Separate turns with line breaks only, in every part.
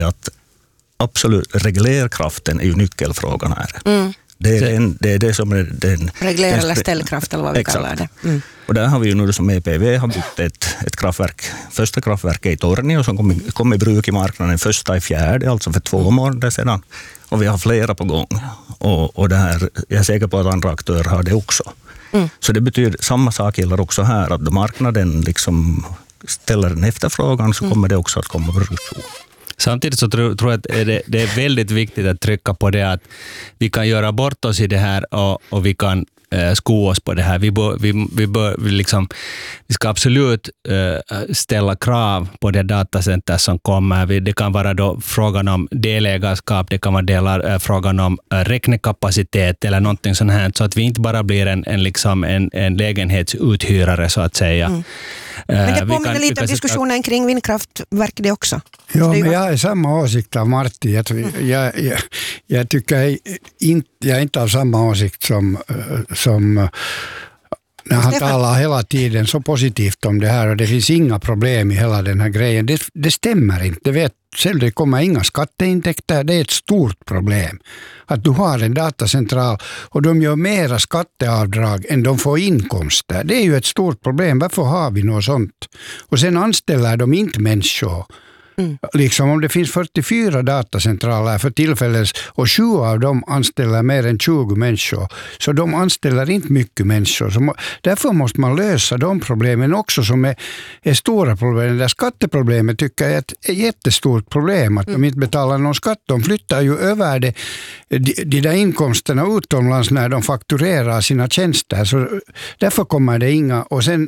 att absolut reglerkraften är ju nyckelfrågan här. Det är det som är den...
Reglera eller ställkraft eller vad vi kallar det.
Och där har vi ju nu som EPV har byggt ett kraftverk. Första kraftverket i Tornio som kom i bruk i marknaden 1/4, alltså för 2 månader sedan. Och vi har flera på gång. Och det här, jag är säker på att andra aktörer har det också. Så det betyder samma sak gäller också här, att marknaden liksom ställer en efterfrågan så kommer det också att komma produktion.
Samtidigt så tror jag att det är väldigt viktigt att trycka på det att vi kan göra bort oss i det här och vi kan sko oss på det här. Vi ska absolut ställa krav på det datacenter som kommer. Det kan vara då frågan om delägarskap, det kan vara frågan om räknekapacitet eller någonting sånt här, så att vi inte bara blir en lägenhetsuthyrare så att säga.
Men det påminner lite om diskussionen kring vindkraftverk det också.
Ja, men jag är samma åsikt av Martti. Jag tycker jag är inte av samma åsikt som när han talar hela tiden så positivt om det här och det finns inga problem i hela den här grejen. Det stämmer inte. Det vet själv, det kommer inga skatteintäkter. Det är ett stort problem att du har en datacentral och de gör mera skatteavdrag än de får inkomster. Det är ju ett stort problem. Varför har vi något sånt? Och sen anställer de inte människor. Liksom om det finns 44 datacentraler för tillfället och 7 av dem anställer mer än 20 människor, så de anställer inte mycket människor. Så därför måste man lösa de problemen också som är stora problem. Det skatteproblemet tycker jag är ett jättestort problem, att de inte betalar någon skatt. De flyttar ju över de där inkomsterna utomlands när de fakturerar sina tjänster, så därför kommer det inga. Och sen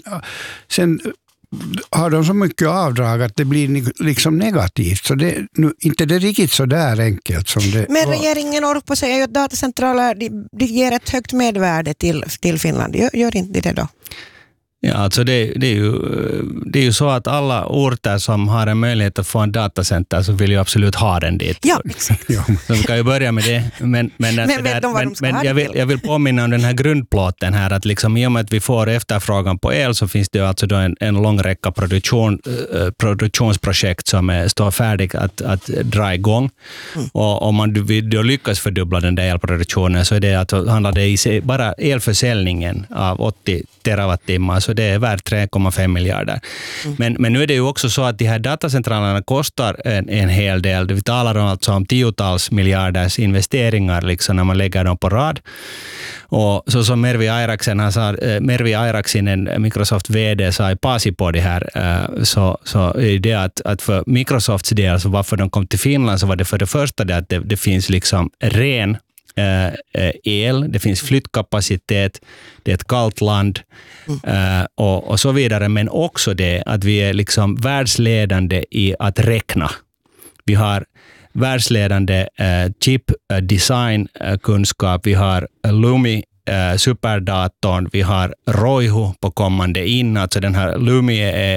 har de så mycket avdrag att det blir liksom negativt. Så det inte det riktigt så där enkelt som det.
Men regeringen och på säger ju att datacentraler de ger ett högt medvärde till Finland. Gör inte det då?
Ja, alltså det är ju så att alla orter som har en möjlighet att få en datacenter så vill ju absolut ha den dit.
Ja, exakt.
Så vi kan ju börja med det. Men jag vill påminna om den här grundplåten här, att liksom, i och med att vi får efterfrågan på el så finns det ju alltså då en lång räcka produktionsprojekt som står färdig att dra igång. Och om man då lyckas fördubbla den där elproduktionen så är det att handlar det i bara elförsäljningen av 80 terawattimmar, så det är värt 3,5 miljarder. Men nu är det ju också så att de här datacentralerna kostar en hel del. Vi talar alltså om tiotals miljarders investeringar liksom, när man lägger dem på rad. Och så som Mervi Airaksinen, Microsoft VD, sa i Pasi på det här, så är det att för Microsofts del, så varför de kom till Finland, så var det för det första det att det finns liksom ren el, det finns flyttkapacitet, det är ett kallt land och så vidare, men också det att vi är liksom världsledande i att räkna. Vi har världsledande chip design kunskap, vi har Lumi superdatorn, vi har Roihu på kommande in, alltså den här Lumi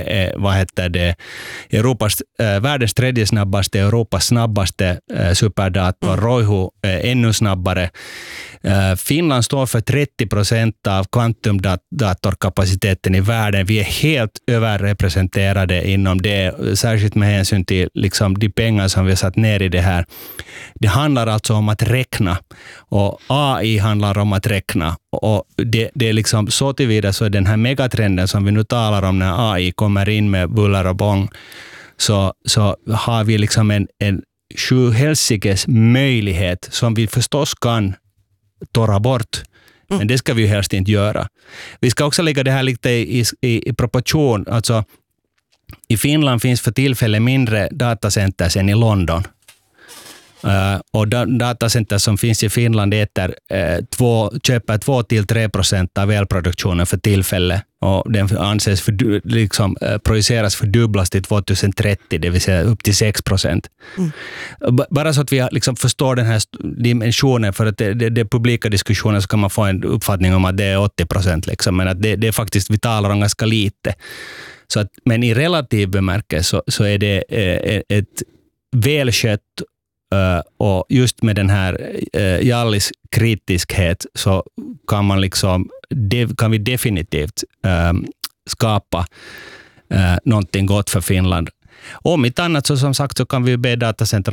är världens tredje snabbaste, Europas snabbaste superdator, Roihu ännu snabbare. Finland står för 30% av kvantumdatorkapaciteten i världen. Vi är helt överrepresenterade inom det, särskilt med hänsyn till liksom de pengar som vi har satt ner i det här. Det handlar alltså om att räkna, och AI handlar om att räkna, och det är liksom så tillvida så den här megatrenden som vi nu talar om, när AI kommer in med buller och bång, så har vi liksom en sjuhelsikes möjlighet som vi förstås kan torra bort. Men det ska vi ju helst inte göra. Vi ska också lägga det här lite i proportion. Alltså, i Finland finns för tillfället mindre datacenter än i London. Och datacenter som finns i Finland köper 2-3% av elproduktionen för tillfället. Och den anses projiceras fördubblas till 2030, det vill säga upp till 6%. Bara så att vi liksom förstår den här dimensionen, för att det publika diskussionen så kan man få en uppfattning om att det är 80%, liksom, men att det är faktiskt, vi talar om ganska lite. Så att, men i relativ bemärkelse så är det ett välskött, och just med den här Jallis kritiskhet så kan vi definitivt skapa någonting gott för Finland. Om inte annat så som sagt så kan vi be datacentraler